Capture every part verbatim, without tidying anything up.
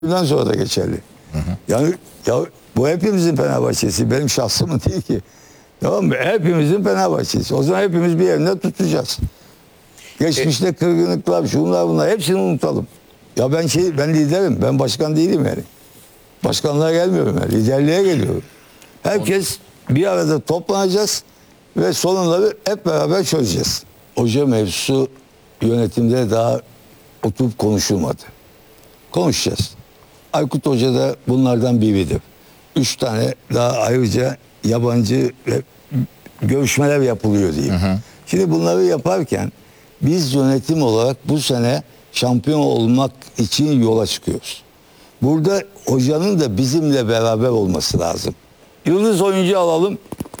Bundan sonra da geçerli. Hı hı. Yani ya bu hepimizin Fenerbahçesi, benim şahsımın değil ki. Tamam mı? Hepimizin Fenerbahçesi. O zaman hepimiz bir yerinde tutacağız. Geçmişte e, kırgınlıklar, şunlar bunlar hepsini unutalım. Ya ben şey ben liderim. Ben başkan değilim yani. Başkanlığa gelmiyorum yani. Liderliğe geliyorum. Herkes bir arada toplanacağız ve sorunları hep beraber çözeceğiz. Hoca mevzusu yönetimde daha oturup konuşulmadı. Konuşacağız. Aykut Hoca da bunlardan biridir. Üç tane daha ayrıca yabancı görüşmeler yapılıyor diyeyim. Hı hı. Şimdi bunları yaparken biz yönetim olarak bu sene şampiyon olmak için yola çıkıyoruz. Burada hocanın da bizimle beraber olması lazım. Yıldız oyuncu alalım.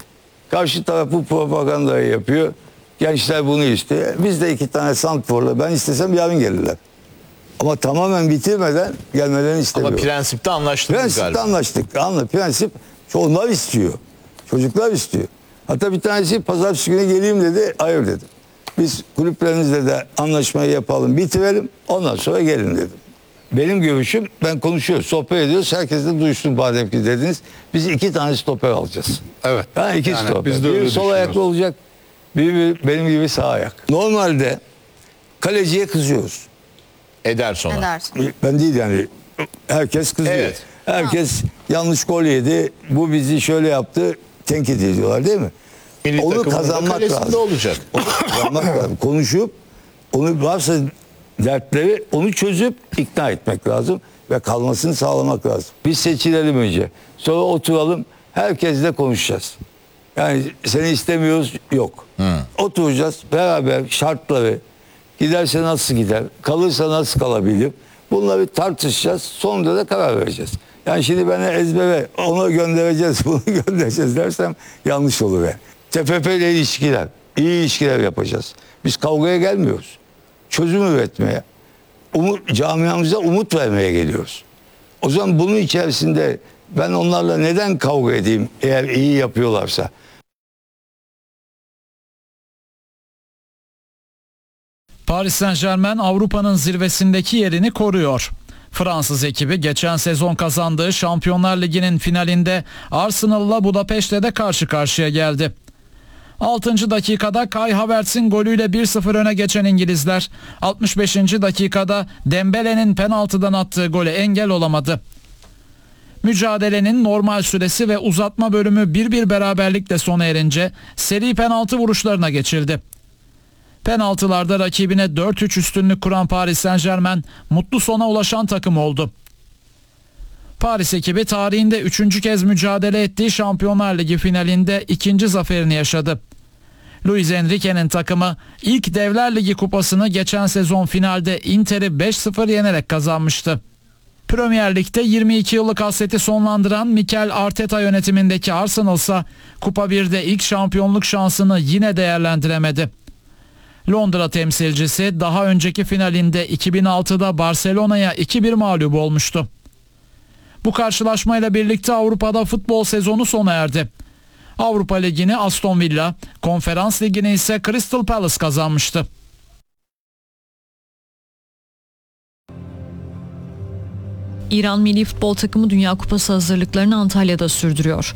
Karşı taraf bu propagandayı yapıyor. Gençler bunu istiyor. Biz de iki tane santrforla ben istesem yarın gelirler. Ama tamamen bitirmeden gelmelerini istemiyorum. Ama prensipte anlaştık Prensipte galiba. anlaştık. Anla, prensip onlar istiyor. Çocuklar istiyor. Hatta bir tanesi pazartesi günü geleyim dedi. Hayır dedim. Biz kulüplerinizle de anlaşmayı yapalım, bitirelim. Ondan sonra gelin dedim. Benim görüşüm, ben konuşuyoruz, sohbet ediyoruz. Herkes de duysun madem ki dediniz. Biz iki tane stoper alacağız. Evet. Yani iki yani stoper. Biz de biri sol ayaklı olacak. Biri benim gibi sağ ayak. Normalde kaleciye kızıyoruz. Ederson'a. Ederson. Ben değil yani. Herkes kızıyor. Evet. Herkes ha. yanlış gol yedi. Bu bizi şöyle yaptı. Tenkit ediyorlar değil mi? Milli onu kazanmak lazım. olacak. Onu kazanmak lazım. Konuşup onu varsa dertleri onu çözüp ikna etmek lazım ve kalmasını sağlamak lazım. Biz seçilelim önce. Sonra oturalım. Herkesle konuşacağız. Yani seni istemiyoruz yok. Hı. Oturacağız beraber şartları giderse nasıl gider, kalırsa nasıl kalabilir? Bunları tartışacağız. Sonunda da karar vereceğiz. Yani şimdi bana ezbere onu göndereceğiz, bunu göndereceğiz dersem yanlış olur. Yani. T F F ile ilişkiler, iyi ilişkiler yapacağız. Biz kavgaya gelmiyoruz. Çözüm üretmeye, umut, camiamıza umut vermeye geliyoruz. O zaman bunun içerisinde ben onlarla neden kavga edeyim eğer iyi yapıyorlarsa? Paris Saint-Germain Avrupa'nın zirvesindeki yerini koruyor. Fransız ekibi geçen sezon kazandığı Şampiyonlar Ligi'nin finalinde Arsenal'la Budapeşte'de karşı karşıya geldi. altıncı dakikada Kai Havertz'in golüyle bir sıfır öne geçen İngilizler altmış beşinci dakikada Dembele'nin penaltıdan attığı gole engel olamadı. Mücadelenin normal süresi ve uzatma bölümü bir bir beraberlikle sona erince seri penaltı vuruşlarına geçildi. Penaltılarda rakibine dört üç üstünlük kuran Paris Saint-Germain mutlu sona ulaşan takım oldu. Paris ekibi tarihinde üçüncü kez mücadele ettiği Şampiyonlar Ligi finalinde ikinci zaferini yaşadı. Luis Enrique'nin takımı ilk Devler Ligi kupasını geçen sezon finalde Inter'i beş sıfır yenerek kazanmıştı. Premier Lig'de yirmi iki yıllık hasreti sonlandıran Mikel Arteta yönetimindeki Arsenal ise Kupa birde ilk şampiyonluk şansını yine değerlendiremedi. Londra temsilcisi daha önceki finalinde iki bin altıda Barcelona'ya iki bir mağlup olmuştu. Bu karşılaşmayla birlikte Avrupa'da futbol sezonu sona erdi. Avrupa Ligi'ni Aston Villa, Konferans Ligi'ni ise Crystal Palace kazanmıştı. İran milli futbol takımı Dünya Kupası hazırlıklarını Antalya'da sürdürüyor.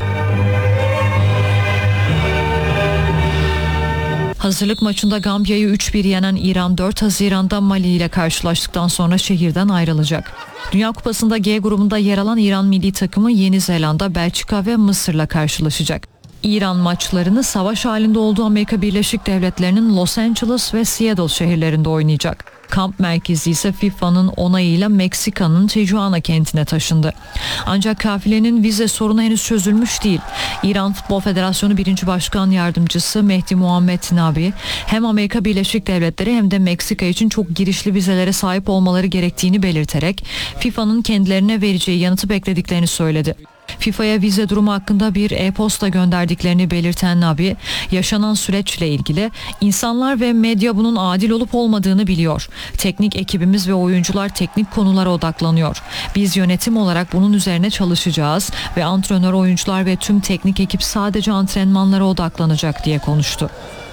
Hazırlık maçında Gambiya'yı üç bir yenen İran dört Haziran'da Mali ile karşılaştıktan sonra şehirden ayrılacak. Dünya Kupası'nda G grubunda yer alan İran milli takımı Yeni Zelanda, Belçika ve Mısır'la karşılaşacak. İran maçlarını savaş halinde olduğu Amerika Birleşik Devletleri'nin Los Angeles ve Seattle şehirlerinde oynayacak. Kamp merkezi ise FIFA'nın onayıyla Meksika'nın Tijuana kentine taşındı. Ancak kafilenin vize sorunu henüz çözülmüş değil. İran Futbol Federasyonu birinci Başkan Yardımcısı Mehdi Muhammed Nabi hem Amerika Birleşik Devletleri hem de Meksika için çok girişli vizelere sahip olmaları gerektiğini belirterek FIFA'nın kendilerine vereceği yanıtı beklediklerini söyledi. FIFA'ya vize durumu hakkında bir e-posta gönderdiklerini belirten Nabi, yaşanan süreçle ilgili insanlar ve medya bunun adil olup olmadığını biliyor. Teknik ekibimiz ve oyuncular teknik konulara odaklanıyor. Biz yönetim olarak bunun üzerine çalışacağız ve antrenör, oyuncular ve tüm teknik ekip sadece antrenmanlara odaklanacak diye konuştu.